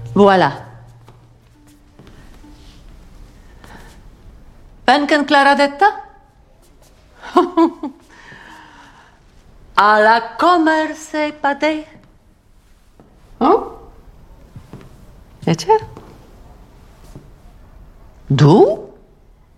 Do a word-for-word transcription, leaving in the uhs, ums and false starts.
Voilà. Penken Clara detta? Alla commerce pade. Hm? E ce? Du?